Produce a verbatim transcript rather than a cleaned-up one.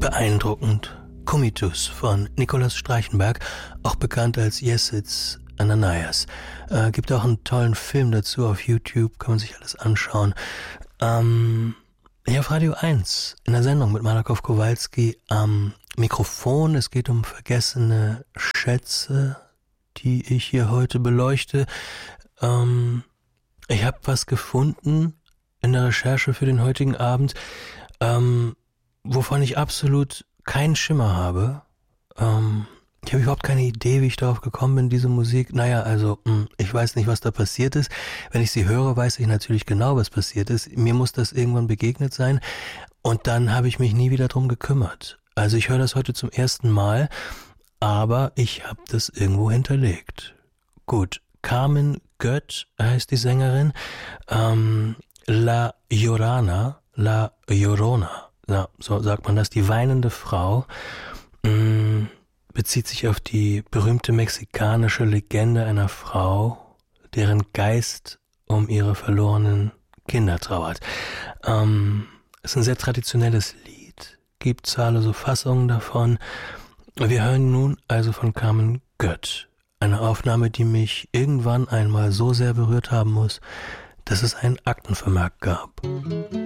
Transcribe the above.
Beeindruckend. Comitus von Nikolaus Streichenberg, auch bekannt als Yes, It's Ananias. Äh, gibt auch einen tollen Film dazu auf YouTube, kann man sich alles anschauen. Ähm, hier auf Radio eins, in der Sendung mit Malakow Kowalski am Mikrofon. Es geht um vergessene Schätze, die ich hier heute beleuchte. Ähm, ich habe was gefunden in der Recherche für den heutigen Abend, ähm, wovon ich absolut keinen Schimmer habe. Ähm, ich habe überhaupt keine Idee, wie ich darauf gekommen bin, diese Musik. Naja, also, mh, ich weiß nicht, was da passiert ist. Wenn ich sie höre, weiß ich natürlich genau, was passiert ist. Mir muss das irgendwann begegnet sein. Und dann habe ich mich nie wieder drum gekümmert. Also ich höre das heute zum ersten Mal, aber ich habe das irgendwo hinterlegt. Gut, Carmen Gött heißt die Sängerin. Ähm, La Llorona, La Llorona. Ja, so sagt man das, die weinende Frau, mh, bezieht sich auf die berühmte mexikanische Legende einer Frau, deren Geist um ihre verlorenen Kinder trauert. Ähm, ist ein sehr traditionelles Lied, gibt zahllose Fassungen davon. Wir hören nun also von Carmen Gött, eine Aufnahme, die mich irgendwann einmal so sehr berührt haben muss, dass es einen Aktenvermerk gab.